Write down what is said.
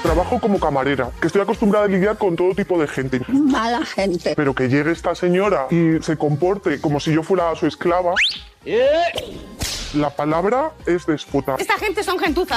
Trabajo como camarera, que estoy acostumbrada a lidiar con todo tipo de gente. Mala gente. Pero que llegue esta señora y se comporte como si yo fuera su esclava... La palabra es déspota. Esta gente son gentuza.